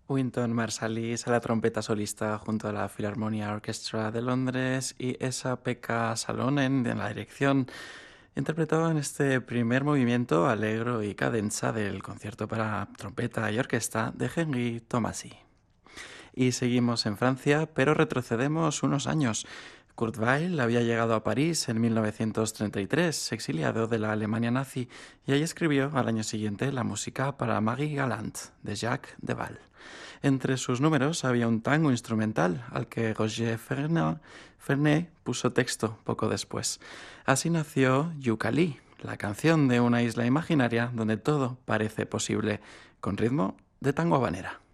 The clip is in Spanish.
Wynton Marsalis a la trompeta solista junto a la Philharmonia Orchestra de Londres y Esa-Pekka Salonen en la dirección interpretaban este primer movimiento alegro y cadenza del concierto para trompeta y orquesta de Henri Tomasi. Y seguimos en Francia, pero retrocedemos unos años. Kurt Weill había llegado a París en 1933, exiliado de la Alemania nazi, y ahí escribió al año siguiente la música para Marie Galante, de Jacques Deval. Entre sus números había un tango instrumental al que Roger Fernet puso texto poco después. Así nació Yukali, la canción de una isla imaginaria donde todo parece posible, con ritmo de tango habanera.